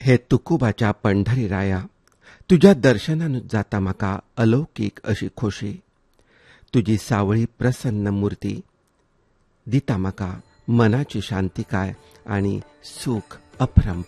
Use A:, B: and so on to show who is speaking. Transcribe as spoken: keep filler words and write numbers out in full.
A: हे तुकोबाच्या पंढरी राया, तुझ्या दर्शनान जाता म्हाका अलौकिक अशी खोशी. तुजी सावळी प्रसन्न मूर्ती दिता म्हाका मनाची शांतिकाय आनी सूख अप्रंप.